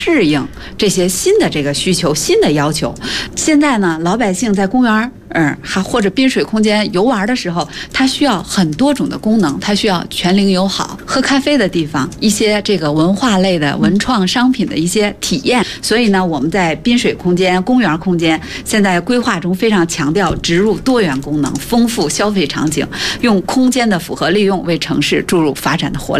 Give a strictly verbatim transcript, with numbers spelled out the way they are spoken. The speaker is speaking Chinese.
适应这些新的这个需求、新的要求。现在呢，老百姓在公园嗯，还或者滨水空间游玩的时候，它需要很多种的功能，它需要全龄友好、喝咖啡的地方，一些这个文化类的文创商品的一些体验。所以呢，我们在滨水空间、公园空间现在规划中非常强调植入多元功能，丰富消费场景，用空间的复合利用为城市注入发展的活力。